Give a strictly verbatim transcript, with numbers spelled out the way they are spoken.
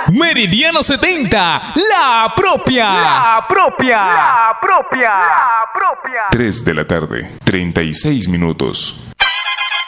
Meridiano setenta, la propia. La propia. La propia. La propia. tres de la tarde, treinta y seis minutos.